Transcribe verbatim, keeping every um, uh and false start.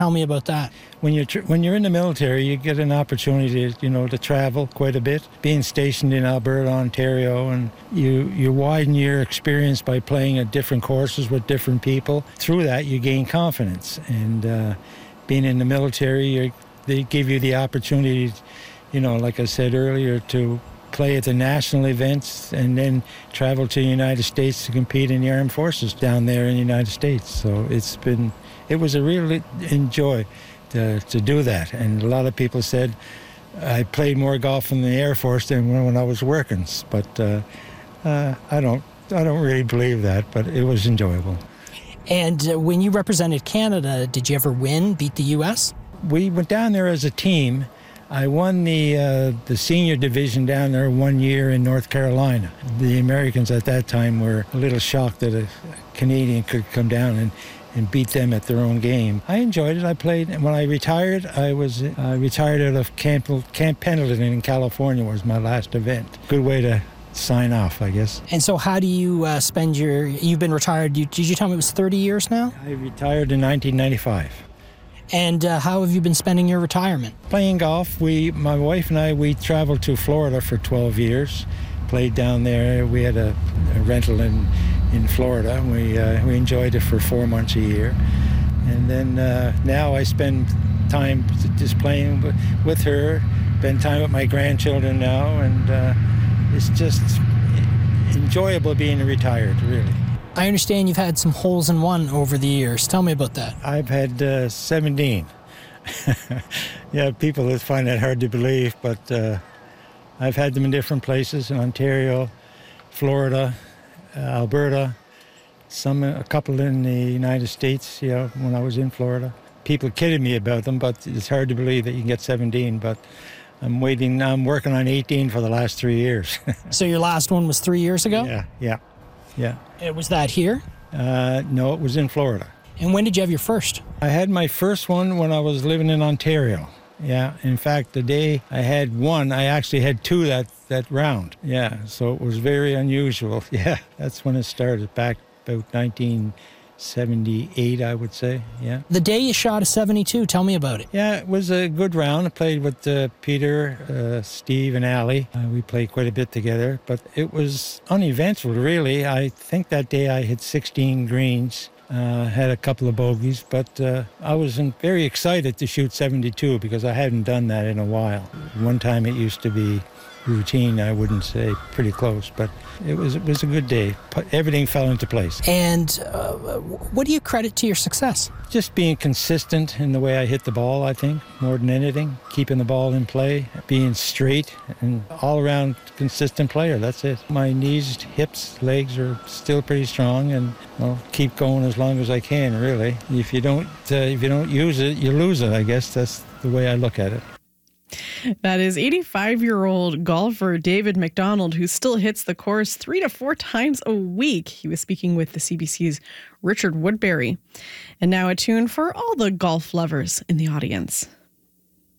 Tell me about that. When you're, tr- when you're in the military, you get an opportunity to, you know, to travel quite a bit. Being stationed in Alberta, Ontario, and you, you widen your experience by playing at different courses with different people. Through that, you gain confidence. And uh, being in the military, you're, they give you the opportunity, you know, like I said earlier, to play at the national events and then travel to the United States to compete in the armed forces down there in the United States. So it's been, it was a real enjoy to, to do that. And a lot of people said I played more golf in the Air Force than when, when I was working. But uh, uh, I don't, I don't really believe that, but it was enjoyable. And uh, when you represented Canada, did you ever win, beat the U S? We went down there as a team. I won the uh, the senior division down there one year in North Carolina. The Americans at that time were a little shocked that a Canadian could come down and, and beat them at their own game. I enjoyed it. I played. And when I retired, I was uh, retired out of Camp, Camp Pendleton in California was my last event. Good way to sign off, I guess. And so how do you uh, spend your, you've been retired, you, did you tell me it was thirty years now? I retired in nineteen ninety-five. And uh, how have you been spending your retirement? Playing golf. We, my wife and I, we traveled to Florida for twelve years. Played down there. We had a, a rental in, in Florida. We uh, we enjoyed it for four months a year. And then uh, now I spend time just playing with her, spend time with my grandchildren now, and uh, it's just enjoyable being retired, really. I understand you've had some holes in one over the years. Tell me about that. I've had uh, seventeen. Yeah, people find that hard to believe, but uh, I've had them in different places, in Ontario, Florida, uh, Alberta, some a couple in the United States, you know, when I was in Florida. People kidded me about them, but it's hard to believe that you can get seventeen, but I'm waiting, I'm working on eighteen for the last three years. So your last one was three years ago? Yeah, yeah. Yeah. Uh, Was that here? Uh, no, it was in Florida. And when did you have your first? I had my first one when I was living in Ontario. Yeah. In fact, the day I had one, I actually had two that, that round. Yeah. So it was very unusual. Yeah. That's when it started, back about nineteen seventy-eight, I would say. Yeah. The day you shot a seventy-two, tell me about it. Yeah, it was a good round. I played with uh, Peter, uh, Steve, and Ali. Uh, we played quite a bit together, but it was uneventful, really. I think that day I hit sixteen greens, uh, had a couple of bogeys, but uh, I was very excited to shoot seventy-two because I hadn't done that in a while. One time it used to be routine, I wouldn't say, pretty close, but it was it was a good day. Everything fell into place. And uh, what do you credit to your success? Just being consistent in the way I hit the ball, I think, more than anything. Keeping the ball in play, being straight, and all-around consistent player, that's it. My knees, hips, legs are still pretty strong, and I'll keep going as long as I can, really. If you don't, uh, if you don't use it, you lose it, I guess. That's the way I look at it. That is eighty-five-year-old golfer David McDonald, who still hits the course three to four times a week. He was speaking with the C B C's Richard Woodbury. And now a tune for all the golf lovers in the audience.